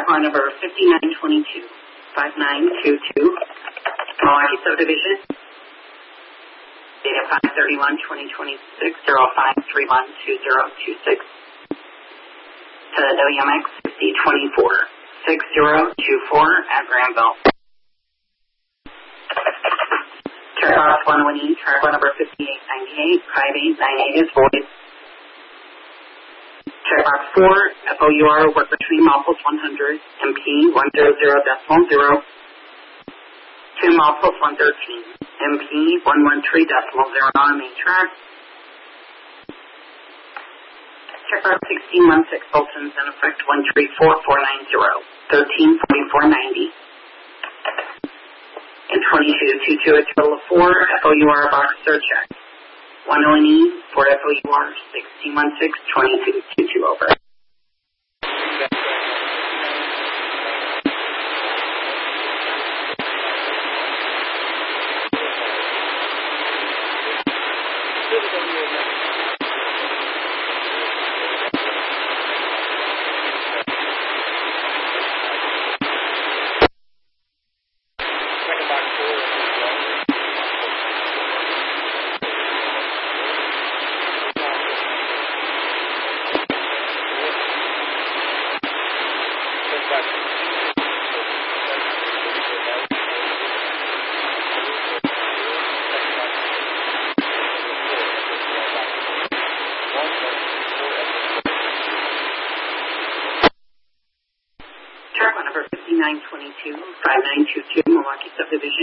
car number 5922, 5922, Milwaukee Subdivision, data 5/31/2026, 05312026, to the WMX 6024, 6024 at Granville. Checkbox 118, track number 5898, 5898 is void. Checkbox 4, FOUR, work between multiples 100, MP 100.0, 2 multiples 113, MP 113.0 on main track. Checkbox 1616, Bolton's in effect 134490, 134490. And 2222, a total of 4, FOUR box search check. 10E, 4 FOUR, 1616, 2222 over. Track number 5922, 5922, Milwaukee Subdivision.